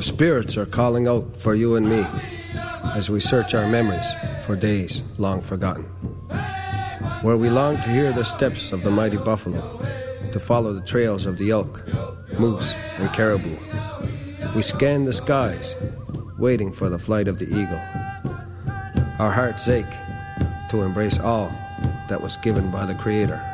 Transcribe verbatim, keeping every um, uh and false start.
spirits are calling out for you and me as we search our memories for days long forgotten. Where we long to hear the steps of the mighty buffalo, to follow the trails of the elk, moose, and caribou. We scan the skies, waiting for the flight of the eagle. Our hearts ache to embrace all that was given by the Creator.